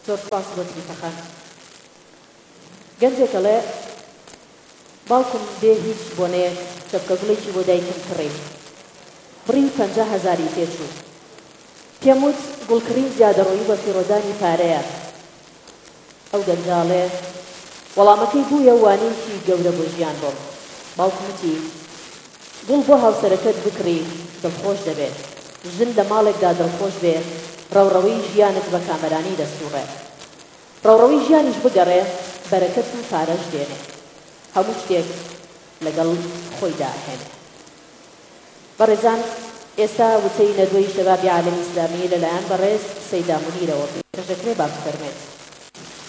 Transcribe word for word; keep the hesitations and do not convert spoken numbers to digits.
زۆر سپاس بۆ تریفەخان. گەنجێکەڵێ باوکم بێ هیچ بۆنەیەک چەپکەگوڵێکی بۆ دایکم کڕی، بڕی پەنجا هەزاری پێچوو. پێم وت گوڵکڕین زیادەڕۆیی بە فیرۆزانی پارەیە. ئەو گەنجاڵێ وەڵامەکەی بوویە وانەیەکی گەورە بۆ ژیان بۆم. باوکم وتی گوڵ بۆ هاوسەرەکەت بکڕی دڵخۆش دەبێت، ژن لە ماڵێکدا دڵخۆش بێ، ڕەوڕەوەی ژیانت بە کامەرانی دەسووڕێ. ڕەوڕەوەی ژیانیش بگەڕێ، بەرەکەت و پارەش دێنێ، هەموو شتێک لەگەڵ خۆیدا هێنێ. بەڕێزان، ئێستا وتەی نەدوەی شەبابی عالەمی ئیسلامی لەلایەن بەڕێز سەیدا مونیرەوە پێشەکرێ با بفەرمێت.